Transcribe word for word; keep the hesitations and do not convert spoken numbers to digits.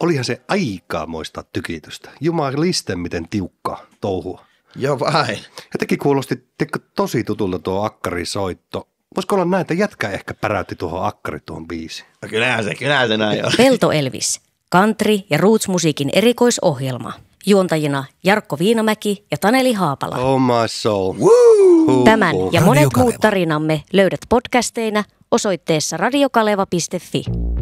olihan se aikamoista tykitystä. Jumaliste, miten tiukkaa touhua. Joo vain. Jotenkin kuulosti teikö, tosi tutulta tuo akkarisoitto. Voisiko olla näin, että jätkä ehkä päräytti tuohon akkari tuohon biisiin? No kyllähän se, kyllähän se näin on. Pelto Elvis, country- ja roots-musiikin erikoisohjelma. Juontajina Jarkko Viinamäki ja Taneli Haapala. Oh my soul. Woo! Tämän ja monet Radio Kaleva. muut tarinamme löydät podcasteina osoitteessa radiokaleva piste fi.